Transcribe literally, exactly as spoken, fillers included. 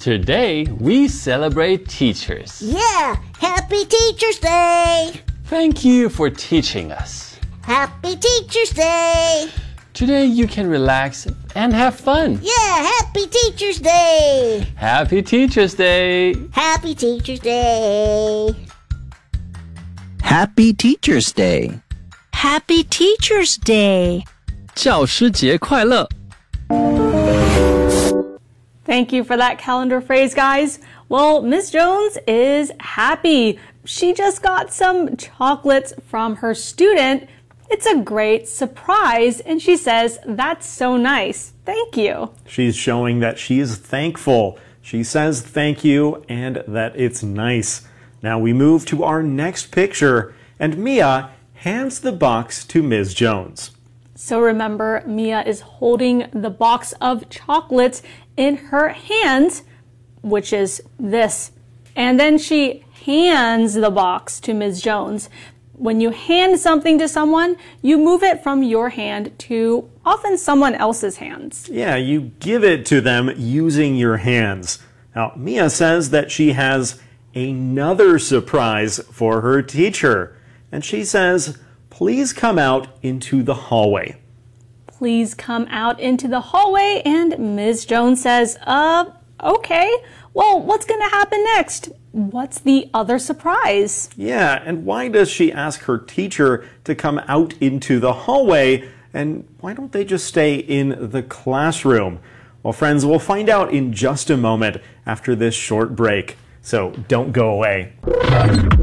Today, we celebrate teachers. Yeah, Happy Teacher's Day! Thank you for teaching us. Happy Teacher's Day! Today, you can relax and have fun. Yeah, Happy Teacher's Day! Happy Teacher's Day! Happy Teacher's Day! Happy Teacher's Day! Happy Teacher's Day! 教师节快乐! Thank you for that calendar phrase, guys. Well, Miss Jones is happy. She just got some chocolates from her student. It's a great surprise, and she says, that's so nice. Thank you. She's showing that she is thankful. She says thank you and that it's nice. Now we move to our next picture, and Mia hands the box to Miz Jones. So remember, Mia is holding the box of chocolates in her hand, which is this. And then she hands the box to Miz Jones. When you hand something to someone, you move it from your hand to often someone else's hands. Yeah, you give it to them using your hands. Now, Mia says that she has another surprise for her teacher. And she says, please come out into the hallway. Please come out into the hallway, and Miz Jones says, uh, okay. Well, what's going to happen next? What's the other surprise? Yeah, and why does she ask her teacher to come out into the hallway? And why don't they just stay in the classroom? Well, friends, we'll find out in just a moment after this short break. So don't go away.